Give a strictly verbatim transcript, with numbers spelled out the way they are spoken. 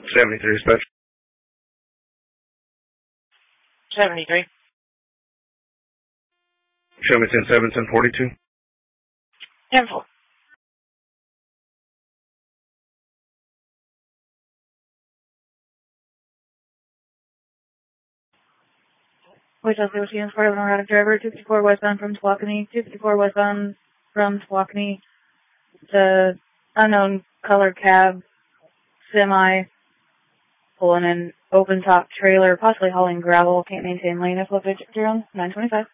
seventy-three, dispatch. seventy-three. Show me ten seven, ten forty-two. ten four. Which L C O C for an erratic driver, two fifty-four westbound from Tawakoni, two fifty-four westbound from Tawakoni, the unknown color cab, semi, pulling an open top trailer, possibly hauling gravel, can't maintain lane if located around nine twenty-five.